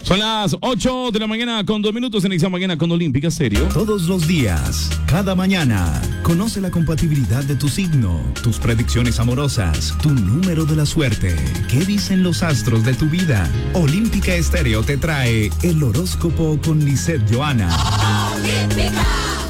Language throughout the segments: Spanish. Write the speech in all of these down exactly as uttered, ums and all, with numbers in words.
Son las ocho de la mañana con dos minutos en esa mañana con Olímpica Stereo. Todos los días, cada mañana, conoce la compatibilidad de tu signo, tus predicciones amorosas, tu número de la suerte. ¿Qué dicen los astros de tu vida? Olímpica Stereo te trae el horóscopo con Lisette Johanna. Olímpica.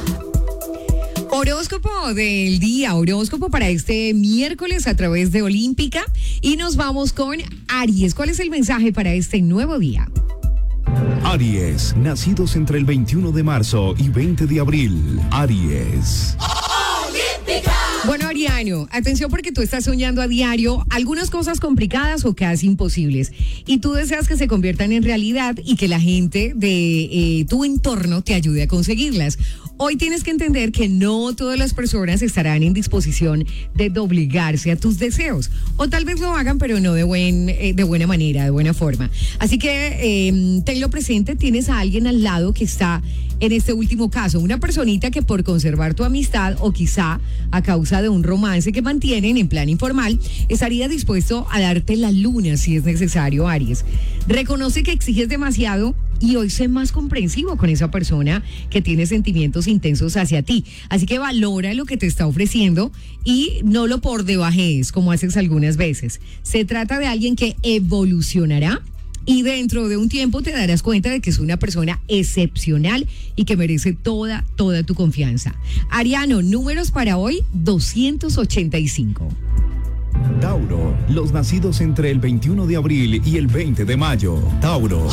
Horóscopo del día, horóscopo para este miércoles a través de Olímpica. Y nos vamos con Aries. ¿Cuál es el mensaje para este nuevo día? Aries, nacidos entre el veintiuno de marzo y veinte de abril. Aries. Bueno, Ariano, atención porque tú estás soñando a diario algunas cosas complicadas o casi imposibles y tú deseas que se conviertan en realidad y que la gente de eh, tu entorno te ayude a conseguirlas. Hoy tienes que entender que no todas las personas estarán en disposición de doblegarse a tus deseos. O tal vez lo hagan, pero no de, buen, eh, de buena manera, de buena forma. Así que eh, tenlo presente, tienes a alguien al lado que está en este último caso. Una personita que por conservar tu amistad o quizá a causa de un romance que mantienen en plan informal, estaría dispuesto a darte la luna si es necesario, Aries. Reconoce que exiges demasiado y hoy sé más comprensivo con esa persona que tiene sentimientos intensos hacia ti. Así que valora lo que te está ofreciendo y no lo por debajees como haces algunas veces. Se trata de alguien que evolucionará y dentro de un tiempo te darás cuenta de que es una persona excepcional y que merece toda, toda tu confianza. Ariano, números para hoy, doscientos ochenta y cinco. Tauro, los nacidos entre el veintiuno de abril y el veinte de mayo. Tauro.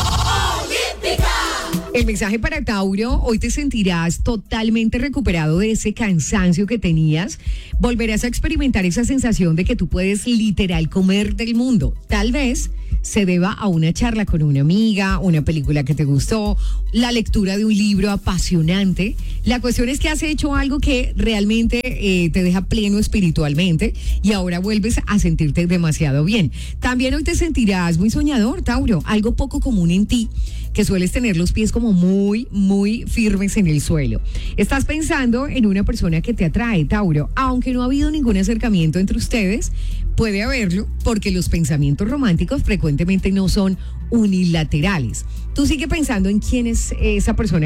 El mensaje para Tauro, hoy te sentirás totalmente recuperado de ese cansancio que tenías. Volverás a experimentar esa sensación de que tú puedes literal comer del mundo. Tal vez se deba a una charla con una amiga, una película que te gustó, la lectura de un libro apasionante. La cuestión es que has hecho algo que realmente eh, te deja pleno espiritualmente y ahora vuelves a sentirte demasiado bien. También hoy te sentirás muy soñador, Tauro, algo poco común en ti, que sueles tener los pies como muy, muy firmes en el suelo. Estás pensando en una persona que te atrae, Tauro, aunque no ha habido ningún acercamiento entre ustedes, puede haberlo porque los pensamientos románticos frecuentemente no son unilaterales. Tú sigue pensando en quién es esa persona